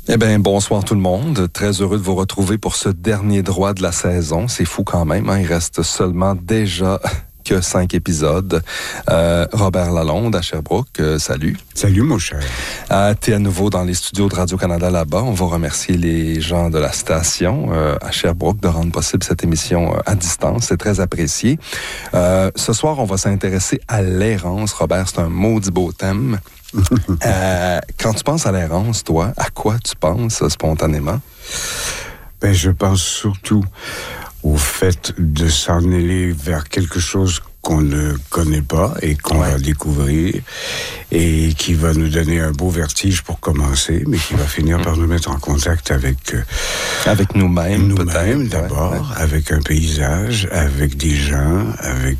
Eh bien, bonsoir tout le monde. Très heureux de vous retrouver pour ce dernier droit de la saison. C'est fou quand même, hein? Il reste seulement déjà que 5 épisodes. Robert Lalonde à Sherbrooke, salut. Salut, mon cher. T'es à nouveau dans les studios de Radio-Canada là-bas. On va remercier les gens de la station à Sherbrooke de rendre possible cette émission à distance. C'est très apprécié. Ce soir, on va s'intéresser à l'errance. Robert, c'est un maudit beau thème. Quand tu penses à l'errance, toi, à quoi tu penses spontanément? Ben, je pense surtout au fait de s'en aller vers quelque chose qu'on ne connaît pas et qu'on va découvrir et qui va nous donner un beau vertige pour commencer, mais qui va finir par nous mettre en contact avec nous-mêmes peut-être. D'abord, avec un paysage, avec des gens, avec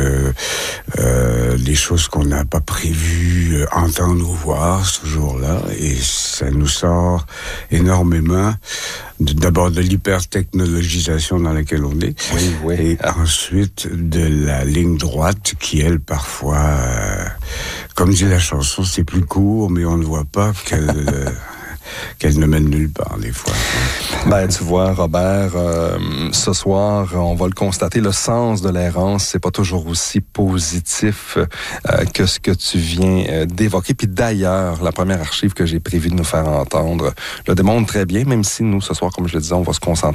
des choses qu'on n'a pas prévues entendre ou voir ce jour-là, et ça nous sort énormément d'abord de l'hyper-technologisation dans laquelle on est, et ensuite de la ligne droite qui, elle, parfois, comme dit la chanson, c'est plus court, mais on ne voit pas qu'elle ne mène nulle part, des fois. Ben, tu vois, Robert, ce soir, on va le constater, le sens de l'errance, c'est pas toujours aussi positif que ce que tu viens d'évoquer. Puis d'ailleurs, la première archive que j'ai prévu de nous faire entendre le démontre très bien, même si nous, ce soir, comme je le disais, on va se concentrer